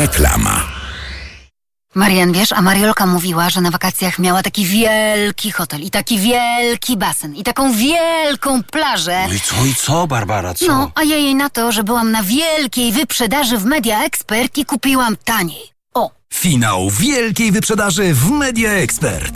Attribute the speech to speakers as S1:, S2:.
S1: Reklama.
S2: Marian, wiesz, a Mariolka mówiła, że na wakacjach miała taki wielki hotel i taki wielki basen i taką wielką plażę.
S3: No i co, Barbara, co?
S2: No, a ja jej na to, że byłam na wielkiej wyprzedaży w Media Expert i kupiłam taniej. O!
S4: Finał wielkiej wyprzedaży w Media Expert.